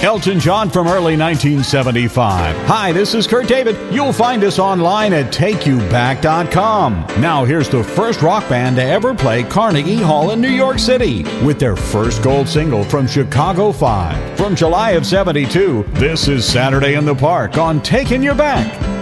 Elton John from early 1975. Hi, this is Kurt David. You'll find us online at TakeYouBack.com. Now here's the first rock band to ever play Carnegie Hall in New York City with their first gold single from Chicago 5. From July of '72, this is Saturday in the Park on Taking You Back.